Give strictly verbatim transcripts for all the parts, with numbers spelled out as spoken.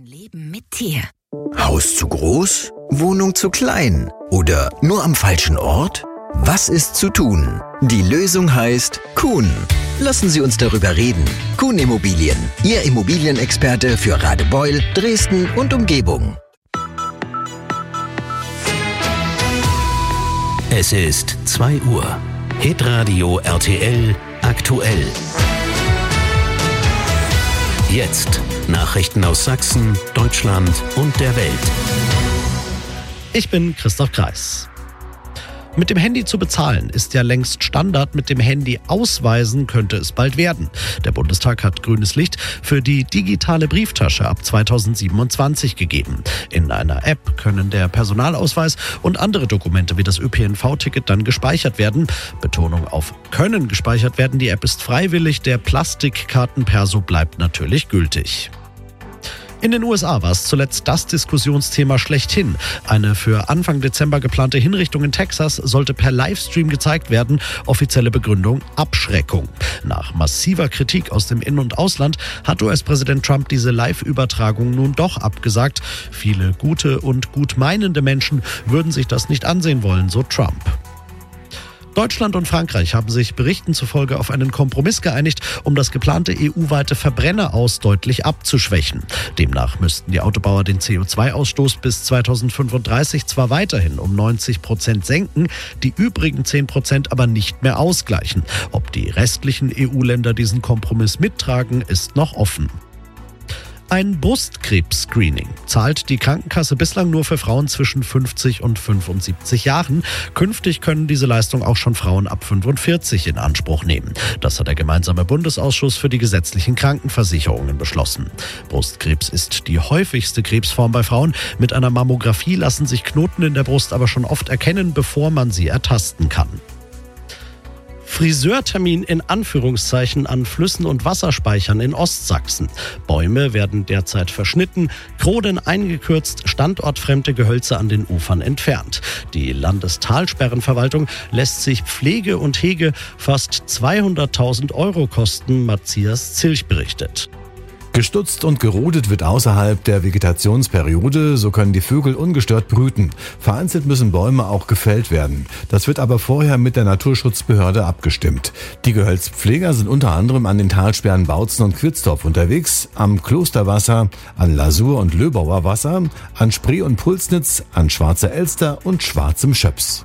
Ein Leben mit Tier. Haus zu groß? Wohnung zu klein? Oder nur am falschen Ort? Was ist zu tun? Die Lösung heißt Kuhn. Lassen Sie uns darüber reden. Kuhn Immobilien, Ihr Immobilienexperte für Radebeul, Dresden und Umgebung. Es ist zwei Uhr. Hitradio R T L aktuell. Jetzt Nachrichten aus Sachsen, Deutschland und der Welt. Ich bin Christoph Kreis. Mit dem Handy zu bezahlen ist ja längst Standard. Mit dem Handy ausweisen könnte es bald werden. Der Bundestag hat grünes Licht für die digitale Brieftasche ab zweitausendsiebenundzwanzig gegeben. In einer App können der Personalausweis und andere Dokumente wie das Ö P N V-Ticket dann gespeichert werden. Betonung auf können gespeichert werden. Die App ist freiwillig. Der Plastikkartenperso bleibt natürlich gültig. In den U S A war es zuletzt das Diskussionsthema schlechthin. Eine für Anfang Dezember geplante Hinrichtung in Texas sollte per Livestream gezeigt werden. Offizielle Begründung: Abschreckung. Nach massiver Kritik aus dem In- und Ausland hat U S-Präsident Trump diese Live-Übertragung nun doch abgesagt. Viele gute und gut meinende Menschen würden sich das nicht ansehen wollen, so Trump. Deutschland und Frankreich haben sich Berichten zufolge auf einen Kompromiss geeinigt, um das geplante E U-weite Verbrenneraus deutlich abzuschwächen. Demnach müssten die Autobauer den C O zwei Ausstoß bis zweitausendfünfunddreißig zwar weiterhin um neunzig Prozent senken, die übrigen zehn Prozent aber nicht mehr ausgleichen. Ob die restlichen E U-Länder diesen Kompromiss mittragen, ist noch offen. Ein Brustkrebs-Screening zahlt die Krankenkasse bislang nur für Frauen zwischen fünfzig und fünfundsiebzig Jahren. Künftig können diese Leistung auch schon Frauen ab fünfundvierzig in Anspruch nehmen. Das hat der gemeinsame Bundesausschuss für die gesetzlichen Krankenversicherungen beschlossen. Brustkrebs ist die häufigste Krebsform bei Frauen. Mit einer Mammographie lassen sich Knoten in der Brust aber schon oft erkennen, bevor man sie ertasten kann. Friseurtermin in Anführungszeichen an Flüssen und Wasserspeichern in Ostsachsen. Bäume werden derzeit verschnitten, Kronen eingekürzt, standortfremde Gehölze an den Ufern entfernt. Die Landestalsperrenverwaltung lässt sich Pflege und Hege fast zweihunderttausend Euro kosten, Matthias Zilch berichtet. Gestutzt und gerodet wird außerhalb der Vegetationsperiode, so können die Vögel ungestört brüten. Vereinzelt müssen Bäume auch gefällt werden. Das wird aber vorher mit der Naturschutzbehörde abgestimmt. Die Gehölzpfleger sind unter anderem an den Talsperren Bautzen und Quitzdorf unterwegs, am Klosterwasser, an Lasur und Löbauer Wasser, an Spree und Pulsnitz, an Schwarzer Elster und Schwarzem Schöps.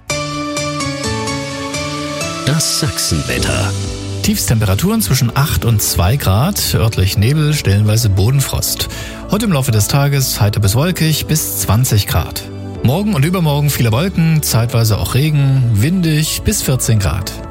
Das Sachsenwetter. Tiefstemperaturen zwischen acht und zwei Grad, örtlich Nebel, stellenweise Bodenfrost. Heute im Laufe des Tages heiter bis wolkig bis zwanzig Grad. Morgen und übermorgen viele Wolken, zeitweise auch Regen, windig bis vierzehn Grad.